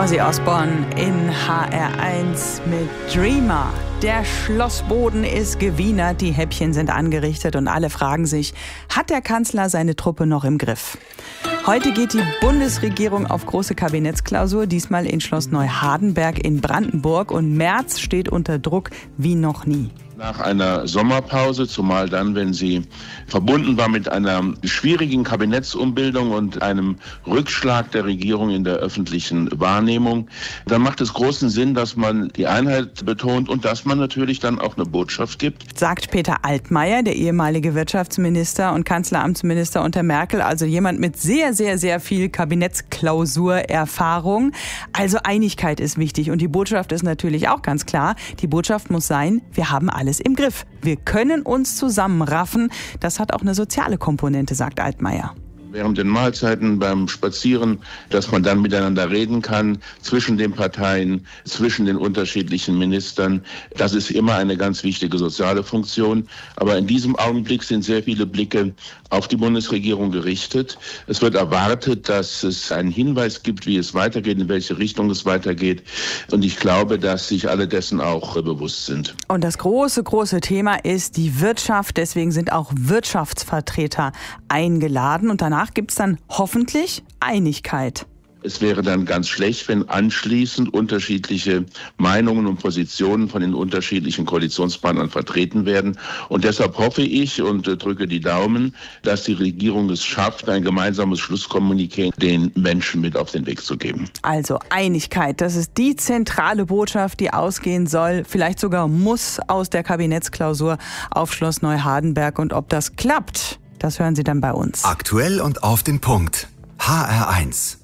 Ozzy Osbourne in HR1 mit Dreamer. Der Schlossboden ist gewienert, die Häppchen sind angerichtet und alle fragen sich, hat der Kanzler seine Truppe noch im Griff? Heute geht die Bundesregierung auf große Kabinettsklausur, diesmal in Schloss Neuhardenberg in Brandenburg, und Merz steht unter Druck wie noch nie. Nach einer Sommerpause, zumal dann, wenn sie verbunden war mit einer schwierigen Kabinettsumbildung und einem Rückschlag der Regierung in der öffentlichen Wahrnehmung, dann macht es großen Sinn, dass man die Einheit betont und dass man natürlich dann auch eine Botschaft gibt. Sagt Peter Altmaier, der ehemalige Wirtschaftsminister und Kanzleramtsminister unter Merkel, also jemand mit sehr, sehr, sehr viel Kabinettsklausurerfahrung. Also Einigkeit ist wichtig und die Botschaft ist natürlich auch ganz klar. Die Botschaft muss sein, wir haben alles im Griff. Wir können uns zusammenraffen. Das hat auch eine soziale Komponente, sagt Altmaier. Während den Mahlzeiten, beim Spazieren, dass man dann miteinander reden kann, zwischen den Parteien, zwischen den unterschiedlichen Ministern. Das ist immer eine ganz wichtige soziale Funktion. Aber in diesem Augenblick sind sehr viele Blicke auf die Bundesregierung gerichtet. Es wird erwartet, dass es einen Hinweis gibt, wie es weitergeht, in welche Richtung es weitergeht. Und ich glaube, dass sich alle dessen auch bewusst sind. Und das große, große Thema ist die Wirtschaft. Deswegen sind auch Wirtschaftsvertreter eingeladen. Und danach gibt es dann hoffentlich Einigkeit. Es wäre dann ganz schlecht, wenn anschließend unterschiedliche Meinungen und Positionen von den unterschiedlichen Koalitionspartnern vertreten werden. Und deshalb hoffe ich und drücke die Daumen, dass die Regierung es schafft, ein gemeinsames Schlusskommuniqué den Menschen mit auf den Weg zu geben. Also Einigkeit, das ist die zentrale Botschaft, die ausgehen soll, vielleicht sogar muss, aus der Kabinettsklausur auf Schloss Neuhardenberg. Und ob das klappt, das hören Sie dann bei uns. Aktuell und auf den Punkt. HR1.